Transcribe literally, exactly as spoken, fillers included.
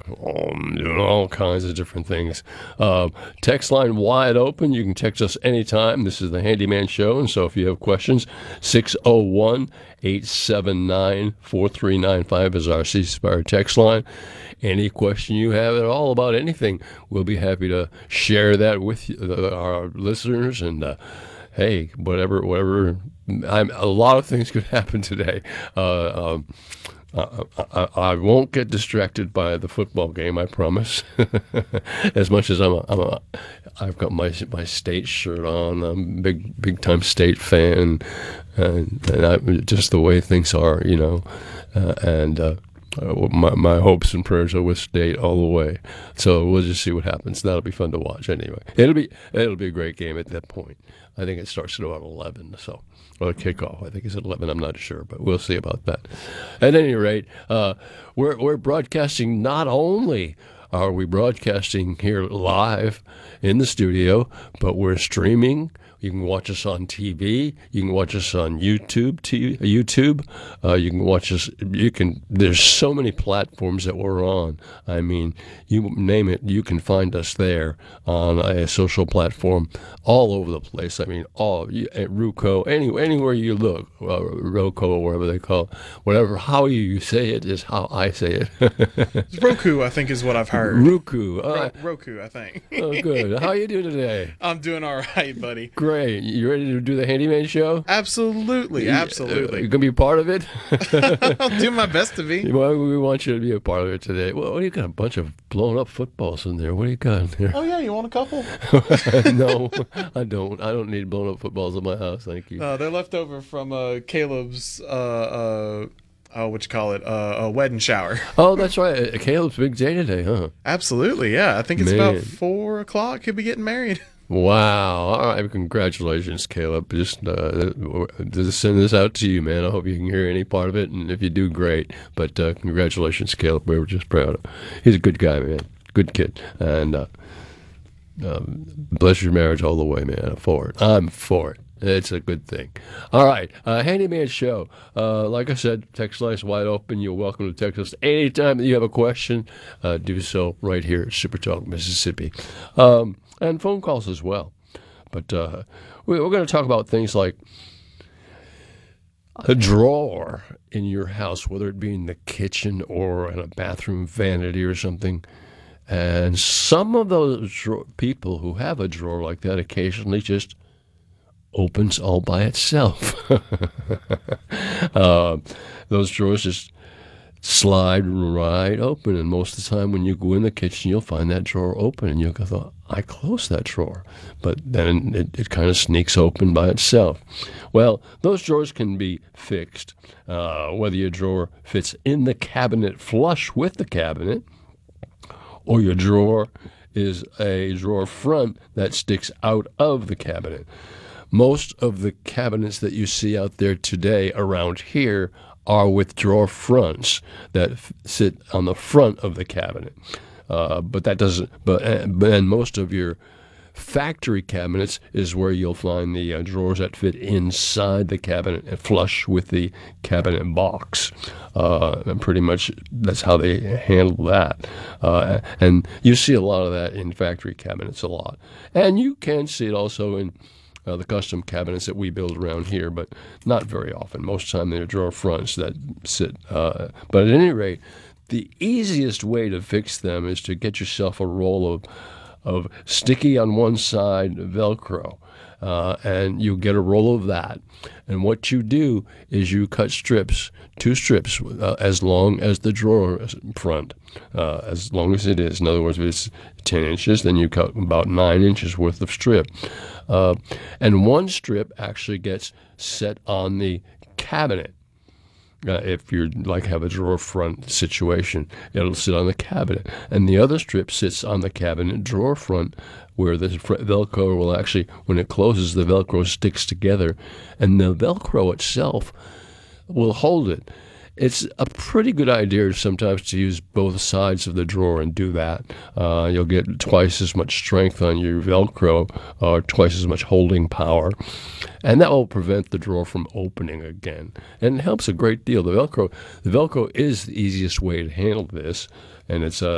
um, doing all kinds of different things. Uh, text line wide open. You can text us anytime. This is the Handyman Show, and so if you have questions, six oh one, eight seven nine, four three nine five is our C Spire text line. Any question you have at all about anything, we'll be happy to share that with you, uh, our listeners. And uh, hey, whatever, whatever. I'm, a lot of things could happen today. Uh, um, I, I, I won't get distracted by the football game, I promise. As much as I'm, a, I'm a, I've got my my state shirt on. I'm a big big time state fan, and, and I, just the way things are, you know, uh, and. Uh, Uh, my, my hopes and prayers are with State all the way. So we'll just see what happens. That'll be fun to watch anyway. It'll be it'll be a great game at that point. I think it starts at about eleven, so or kickoff. I think it's at eleven. I'm not sure, but we'll see about that. At any rate, uh, we're we're broadcasting. Not only are we broadcasting here live in the studio, but we're streaming. You can watch us on T V. You can watch us on YouTube. T V, YouTube. Uh, you can watch us. You can. There's so many platforms that we're on. I mean, you name it, you can find us there on a social platform all over the place. I mean, all at Roku, any, anywhere you look, uh, Roku or whatever they call it, whatever. How you say it is how I say it. Roku, I think, is what I've heard. Roku. Uh, Ro- Roku, I think. Oh, good. How you doing today? I'm doing all right, buddy. Great. You ready to do the Handyman Show? Absolutely, absolutely. You're going to be a part of it? I'll do my best to be. Well, we want you to be a part of it today. Well, you got a bunch of blown up footballs in there. What do you got in there? Oh, yeah, you want a couple? No, I don't. I don't need blown up footballs in my house, thank you. Uh, they're left over from uh, Caleb's, uh, uh, oh, what you call it, uh, a wedding shower. Oh, that's right. Uh, Caleb's big day today, huh? Absolutely, yeah. I think it's Man. about four o'clock. He'll be getting married. Wow. All right. Congratulations, Caleb. Just, uh, just send this out to you, man. I hope you can hear any part of it, and if you do, great. But uh, congratulations, Caleb. We were just proud of him. He's a good guy, man. Good kid. And uh, um, bless your marriage all the way, man. I'm for it. I'm for it. It's a good thing. All right. Uh, Handyman Show. Uh, like I said, text line is wide open. You're welcome to text us anytime that you have a question. Uh, do so right here at Super Talk, Mississippi. Um, and phone calls as well. But uh, we, we're going to talk about things like a drawer in your house, whether it be in the kitchen or in a bathroom vanity or something. And some of those dro- people who have a drawer like that occasionally just opens all by itself. uh, those drawers just slide right open, and most of the time when you go in the kitchen, you'll find that drawer open, and you'll go, I closed that drawer. But then it, it kind of sneaks open by itself. Well, those drawers can be fixed, uh, whether your drawer fits in the cabinet flush with the cabinet, or your drawer is a drawer front that sticks out of the cabinet. Most of the cabinets that you see out there today around here are with drawer fronts that f- sit on the front of the cabinet. Uh, but that doesn't. But and most of your factory cabinets is where you'll find the uh, drawers that fit inside the cabinet and flush with the cabinet box. Uh, and pretty much that's how they handle that. Uh, and you see a lot of that in factory cabinets a lot. And you can see it also in Uh, the custom cabinets that we build around here, but not very often. Most of the time they're drawer fronts that sit. Uh, but at any rate, the easiest way to fix them is to get yourself a roll of of sticky on one side Velcro, uh, and you get a roll of that. And what you do is you cut strips, two strips, uh, as long as the drawer front, uh, as long as it is. In other words, if it's ten inches, then you cut about nine inches worth of strip. Uh, and one strip actually gets set on the cabinet. Uh, if you like have a drawer front situation, it'll sit on the cabinet. And the other strip sits on the cabinet drawer front, where the Velcro will actually, when it closes, the Velcro sticks together. And the Velcro itself will hold it. It's a pretty good idea sometimes to use both sides of the drawer and do that. Uh, you'll get twice as much strength on your Velcro, or twice as much holding power, and that will prevent the drawer from opening again. And it helps a great deal. The Velcro, the Velcro is the easiest way to handle this, and it's uh,